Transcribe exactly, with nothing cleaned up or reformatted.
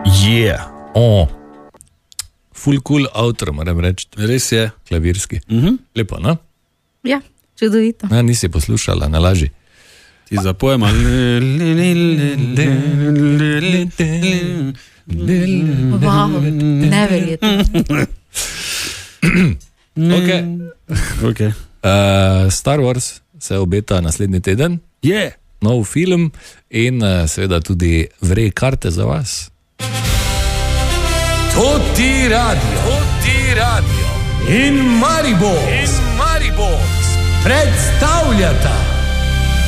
Yeah. O, full cool autor, moram reči. Res je. Klavirski. Mhm. Lepo, no? Ja, čudovito. Ja, nisi poslušala, na laži. Ti zapojema. Wow, neverjetno. Okay. Okay. Uh, Star Wars se obeta naslednji teden. Je. Nov film in uh, seveda tudi vrej karte za vas. To ti radio, to ti radio in Maribor, in Maribor predstavljata